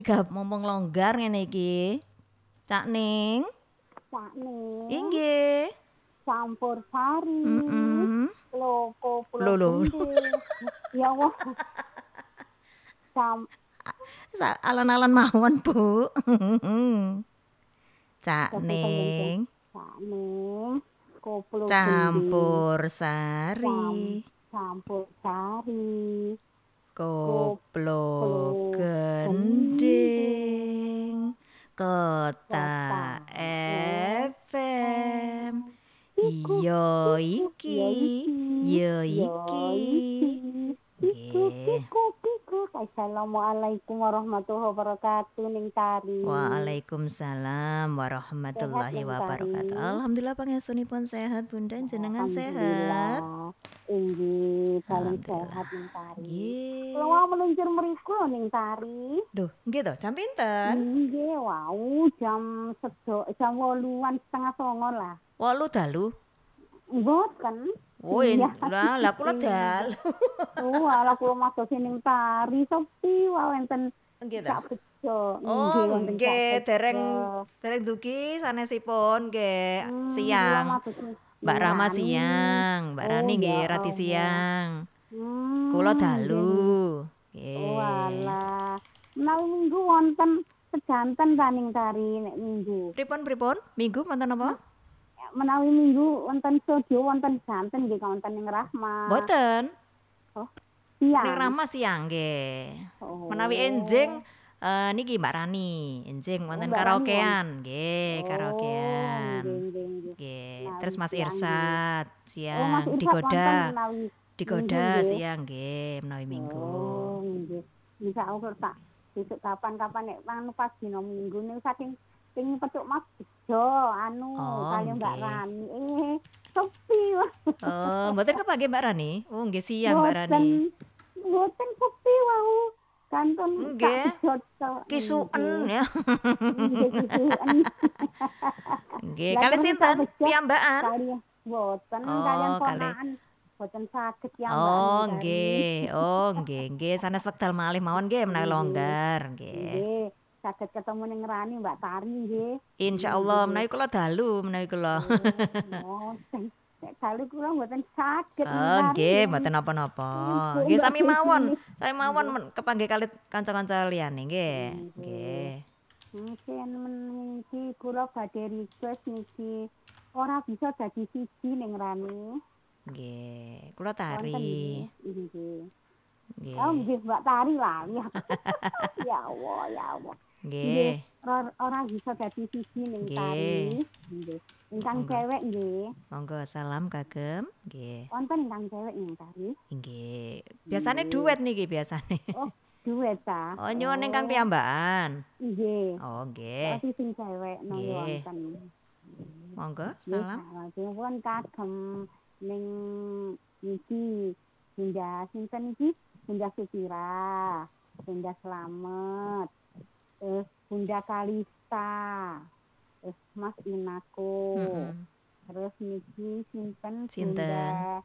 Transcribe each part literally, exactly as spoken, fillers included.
Gap mumpung longgar ngene iki. Cak Ning. Cak Ning. Inggih. Campur sari. Mm-mm. Loko pulau Lho lho. gending. Ya Allah. Cam Alon-alon mawon, Bu. Cak Cak Ning. Ning. Koplo gending. Campur sari. Cam campur sari. Koplo gending. gending. Kota F M. Iya iki. Iya iki. Piku piku piku. Assalamualaikum warahmatullahi wabarakatuh Ning Tari. Waalaikumsalam warahmatullahi wabarakatuh. Alhamdulillah pangestunipun sehat Bunda, jenengan sehat. Inggih, paling sehat Ning Tari. Nggih. Kula mau meluncur mriku Ning Tari. Duh, nggih to, jam pinten? Nggih, wau jam sedo jam woluan setengah songo lah. Wolu dalu? Mboten. Oh, lah lah kula dalu. Oh, ala kula mados ning Tari sepi wae enten Nggih to. Sak bejo. Oh, nggih, dereng dereng dugi sanesipun nggih siang. Mbak Rama siang, Mbak Rani nggih rati siang. Kula dalu. Nggih. Oh, alah. Menawi minggu wonten sejanten ta Ning Tari nek minggu. Pripun-pripun? Minggu wonten apa? Menawi minggu wonten studio wonten janten nggih wonten ning Rahma. Mboten. Oh, siang. Ning Rahma siang nggih. Oh. Menawi enjing uh, niki Mbak Rani, enjing wonten oh, karaokean, nggih, karaokean. Nggih. Terus Mas Irsat siang, oh, Mas Irsat digoda. Digoda siang nggih, menawi minggu. Oh, nggih. Bisa Allah tak besok kapan-kapan nek anu pas dina minggu niku saking pengin petuk Mas Bejo anu oh, kali Mbak Rani. Eh, sepi. Oh, mboten kepake Mbak Rani? Oh, nggih siang Mbak Rani. Mboten sepi wau. Kanton nggih. Kisuen ya. Nggih, kisuen. Nggih, kali sinten? Piyambakan? Mboten kalian ponakan. Boten saged ya Mbak. Oh, nggih. Oh, nggih, nggih. Sanes wekdal malih mawon nggih menawi longgar, nggih. Nggih, saged ketemu ning Rani Mbak Tari nggih. Insyaallah menawi kula dalu, menawi kula. Oh, nek dalu kula mboten saged. Oh, nggih, mboten napa-napa. Nggih sami mawon. Sami mawon kepanggih kali kanca-kanca liyane nggih. Nggih. Niki meniki kula badhe request niki ora bisa dadi siji ning Rani. Nggih, kula Tari. Nggih. Nggih. Oh, nggih Mbak Tari lah. Ya Allah, ya Allah. Nggih. Ora bisa dadi siji ning Tari. Nggih. Ingkang cewek nggih. Monggo salam kagem. Nggih. Wonten ingkang cewek ning Tari? Nggih. Biasane duet niki biasane. Oh, duet ta. Oh, nyuwun ingkang piyambakan. Nggih. Oh, nggih. Tapi sing cewek nang wonten. Monggo salam. Nyuwun kagem ning iki Bunda sinten iki Bunda Supira, Bunda Slamet, terus Bunda Kalista, terus Mas Inako, mm-hmm. terus niki sinten Bunda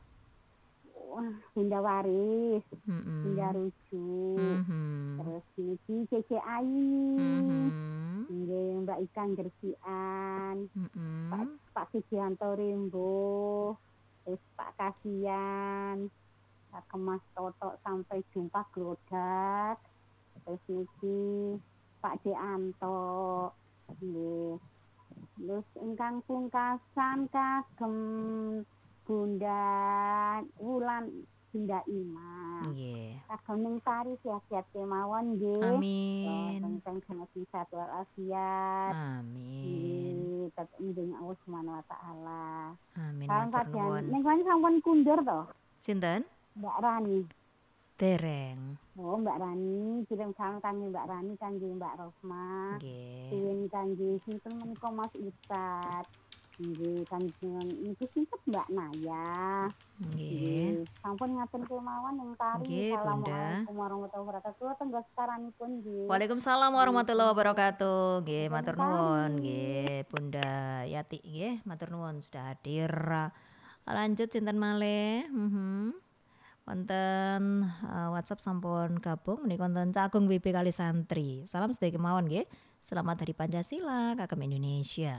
Bunda Waris, mm-hmm. Bunda Ruju, mm-hmm. terus niki Cece Ayu, mm-hmm. Mbak Ikan Gersian, mm-hmm. Pak Pak Sugianto Rembo. Terus Pak Kasian, Pak Kemas Toto sampai jumpa Glodak, terus niki Pak Deanto, nggih. Terus ingkang pungkasan kagem Bunda Wulan Bunda Ima. Nggih. Kagem ning Tari sehat-sehat kemawon nggih. Amin. Tentang generasi satu walafiat. Amin. Tetep nding Allah Subhanahu wa taala. Amin. Matur nuwun. Ning kene sampun kundur to? Sinten? Mbak Rani. Dereng. Oh, Mbak Rani, kirim salam kangge Mbak Rani kangge Mbak Rosma. Nggih. Kirim kangge sinten menika Mas Ustad. Nggih, kangge niku sinten Mbak Naya. Nggih. Sampun ngaten kemawon ing Tari. Assalamualaikum warahmatullahi wabarakatuh. Tenggo sekaranipun nggih. Waalaikumsalam warahmatullahi wabarakatuh. Nggih, matur nuwun nggih, Bunda Yati nggih, matur nuwun sudah hadir. Lanjut sinten malih? Mhm. Wonten uh, WhatsApp sampun gabung menika wonten Cak Agung W B kali santri. Salam sedaya kemawon nggih. Selamat Hari Pancasila kagem Indonesia.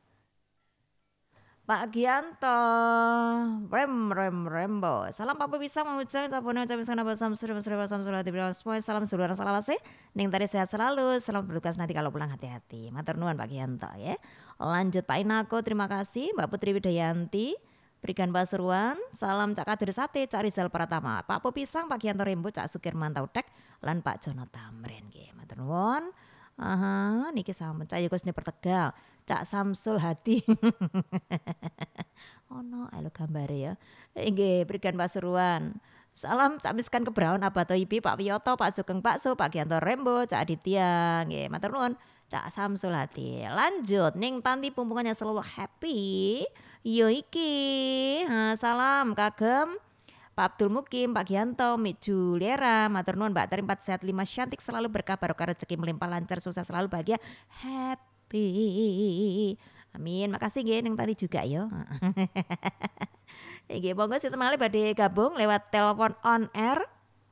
Pak Gianto, rem rem rembo. Salam Pak Pisang mengucapkan sapune ucapin sana basam sudah sudah basam sudah dibilang semua. Salam seluruh salawase. Ning tadi sehat selalu. Salam bertugas nanti kalau pulang hati-hati. Matur nuwun Pak Gianto ya. Lanjut Pak Inako, terima kasih Mbak Putri Widayanti. Berikan Pasuruan, salam Cak Kadir Sate, Cak Rizal Pratama, Pak Popisang, Pak Gianto Rembo, Cak Sukirman Taudek, lan Pak Jono Tamrin nggih. Matur nuwun. Aha, niki sampun Cak Yoko Sini Pertegal, Cak Samsul Hadi. Ono alo gambare ya. Nggih, berikan Pasuruan. Salam Cak Miskan Kebraun Abato Ibi, Pak Wiyoto, Pak Sugeng Bakso, Pak Gianto Rembo, Cak Aditya nggih. Matur nuwun. Cak Samsul Hadi. Lanjut ning Tanti pumpungannya selalu happy. Yo iki, ha, salam kagem Pak Abdul Mukim, Pak Gianto, Mik Juliera, matur nuwun Mbak Tari empat sehat lima cantik selalu berkah barokah rezeki melimpah lancar sukses selalu bahagia happy. Amin. Makasih nggih ning tadi juga yo. Nggih monggo sinten malih badhe gabung lewat telepon on air.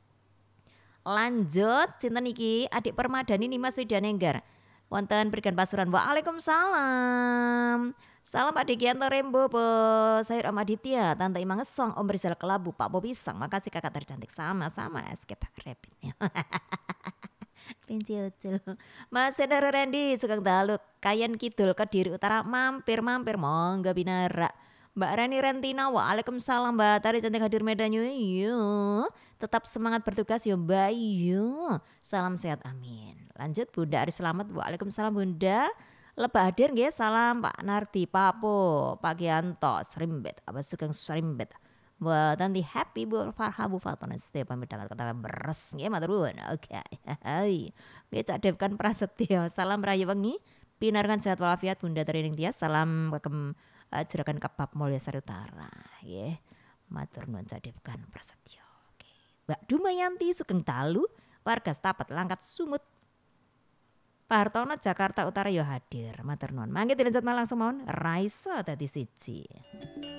Lanjut sinten iki Adik Permadani Nimas Widanenggar. Wonten berikan Pasuruan. Waalaikumsalam. Salam Pak Gianto Rembo, Pak Sayur Amaditya, Tante Imang Ngesong, Om Rizal Kelabu, Pak Bopisang. Makasih kakak tercantik sama-sama. Escape Rapidnya. Kelinci ucil. Mas Saudara Randy, Sugeng Dalu, Kayan Kidul, Kediri Utara, mampir-mampir, monggo binara. Mbak Rani Rentina, waalaikumsalam Mbak Tari cantik hadir medannya. Yuk, tetap semangat bertugas yo Mbak. Yuk, salam sehat amin. Lanjut Bunda Ari Selamat, waalaikumsalam Bunda. Lebah hadir nggih, salam Pak Nardi, Papo, Pak Gianto, Srimbet, Abah Sugeng Srimbet. Buat nanti happy Bu Farha Bu Fatona setiap pamit dengan kata beres nggih matur nuwun. Oke. Hai. Nggih Cak Devkan Prasetyo, salam rayu wengi. Pinarkan sehat walafiat Bunda Terining Tias, salam kagem uh, jerakan kebab Mulya Sari Utara nggih. Matur nuwun Cak Devkan Prasetyo. Oke. Mbak Dumayanti Sugeng Dalu, warga Stapat Langkat Sumut. Pak Hartono Jakarta Utara yo hadir. Matur nuwun. Mangke dilanjut langsung mawon Raisa dadi siji.